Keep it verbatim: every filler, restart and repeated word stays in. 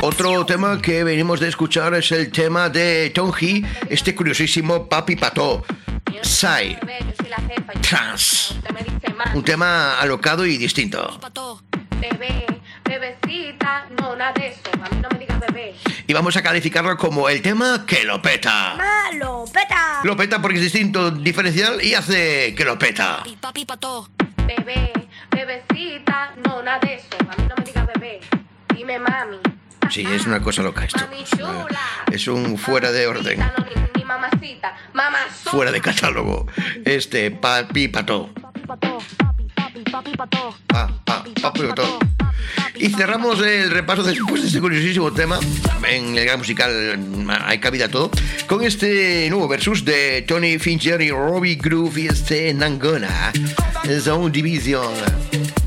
Otro tema que venimos de escuchar es el tema de Tonji, este curiosísimo Papi Pato, Psy, Trance, un tema alocado y distinto. Bebé, bebecita, no, nada de eso, a mí no me digas bebé. Y vamos a calificarlo como el tema que lo peta. ¡Ma, lo peta! Lo peta porque es distinto, diferencial y hace que lo peta. Papi, pato. Bebé, bebecita, no, nada de eso, a mí no me digas bebé. Dime mami. Sí, es una cosa loca esto. Mami chula. Es un fuera de orden. No, ni, ni mamacita, mamazota. Fuera de catálogo. Este Papi Pato. Papi, pato, papi, papi, papi, pato. Pa, pa, papi Pato. Y cerramos el repaso después de este curiosísimo tema. En el gran musical hay cabida a todo. Con este nuevo versus de Tony Fincher y Robbie Groove y este Nangona. Zone Division.